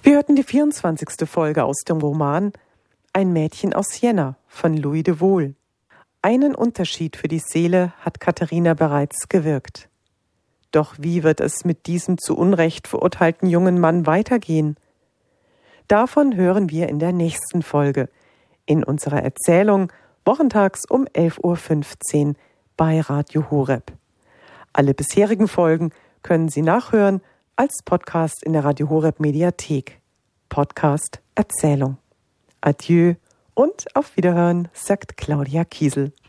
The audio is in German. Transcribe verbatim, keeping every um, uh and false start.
Sie hörten die vierundzwanzigste Folge aus dem Roman Ein Mädchen aus Jena von Louis de Wohl. Einen Unterschied für die Seele hat Katharina bereits gewirkt. Doch wie wird es mit diesem zu Unrecht verurteilten jungen Mann weitergehen? Davon hören wir in der nächsten Folge, in unserer Erzählung wochentags um elf Uhr fünfzehn bei Radio Horeb. Alle bisherigen Folgen können Sie nachhören als Podcast in der Radio Horeb Mediathek. Podcast Erzählung. Adieu und auf Wiederhören, sagt Claudia Kiesel.